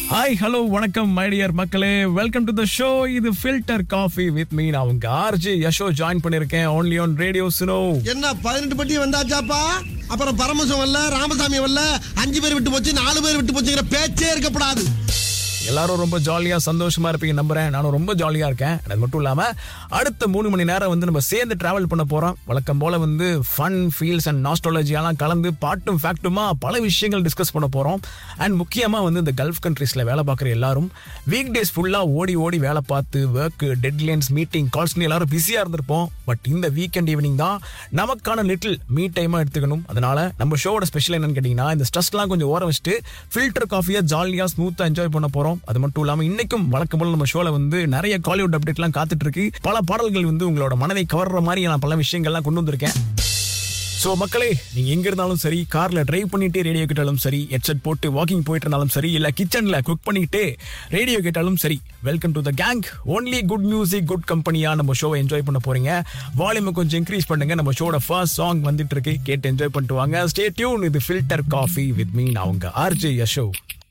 Hi hello வணக்கம் my dear மக்களே, welcome to the show. இது ஃபில்டர் காஃபி வித் மீ. நான் உங்க ஆர்ஜே யஷோ ஜாயின் பண்ணிருக்கேன் only on ரேடியோ சுனோ. என்ன 18 பட்டி வந்தாச்சாப்பா? அப்புறம் பரமசம் வரல, ராமசாமி வரல, 5 பேர் விட்டு போச்சு, 4 பேர் விட்டு போச்சுங்கிற பேச்சே இருக்கப்படாது. எல்லாரும் ரொம்ப ஜாலியா சந்தோஷமா இருப்பீங்க நம்புறேன். நானும் ரொம்ப ஜாலியா இருக்கேன். அது மட்டும் இல்லாம அடுத்த 3 மணி நேரம் நம்ம சேர்ந்து டிராவல் பண்ண போறோம். வழக்கம் போல ஃபன், ஃபீல்ஸ் அண்ட் நாஸ்டாலஜியெல்லாம் கலந்து பாட்டும் ஃபேக்ட்டுமா பல விஷயங்கள் டிஸ்கஸ் பண்ண போறோம். அண்ட் முக்கியமா இந்த கல்ஃப் கண்ட்ரீஸ்ல வேலை பார்க்குற எல்லாரும் வீக் டேஸ் ஃபுல்லா ஓடி ஓடி வேலை பார்த்து ஒர்க், டெட்லைன்ஸ், மீட்டிங், கால்ஸ்னு எல்லாரும் பிஸியா இருந்திருப்போம். பட் இந்த வீக்கெண்ட் ஈவினிங் தான் நமக்கான லிட்டில் மீ டைமா எடுத்துக்கணும். அதனால நம்ம ஷோவோட ஸ்பெஷல் என்னன்னு கேட்டீங்கன்னா, இந்த ஸ்ட்ரெஸ்லாம் கொஞ்சம் ஓரம் வச்சுட்டு ஃபில்டர் காஃபியா ஜாலியா ஸ்மூத்தா என்ஜாய் பண்ண போறோம். அது மட்டும் இல்லாம இன்னைக்கும் வழக்கம் போல நம்ம ஷோல நிறைய காலிவுட் அப்டேட் எல்லாம் காத்துட்டு இருக்கு. பல பாடல்கள் உங்களோட மனதை கவர்ற மாதிரி நான் பல விஷயங்கள்லாம் கொண்டு வந்திருக்கேன். சோ மக்களே, நீங்க எங்க இருந்தாலும் சரி, கார்ல டிரைவ் பண்ணிட்டு ரேடியோ கேட்டாலும் சரி, ஹெட்செட் போட்டு வாக்கிங் போயிட்டு இருந்தாலும் சரி, இல்ல கிச்சன்ல குக் பண்ணிட்டு ரேடியோ கேட்டாலும் சரி, welcome to the gang. Only good music, good கம்பெனியா நம்ம ஷோவை என்ஜாய் பண்ண போறீங்க. வால்யூமை கொஞ்சம் இன்க்ரீஸ் பண்ணுங்க. நம்ம ஷோட ஃபர்ஸ்ட் சாங் வந்துட்டு இருக்கு, கேட்டு என்ஜாய் பண்ணிட்டு வாங்க. Stay tune. இது ஃபில்டர் காஃபி வித் மீ. நான் உங்க ஆர்ஜே யஷோ.